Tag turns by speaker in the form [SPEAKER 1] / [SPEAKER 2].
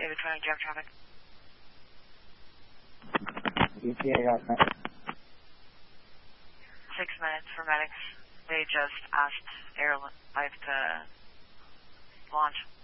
[SPEAKER 1] David 20, jam traffic.
[SPEAKER 2] ETA out
[SPEAKER 1] 6 minutes for medics. They just asked Airlife to launch.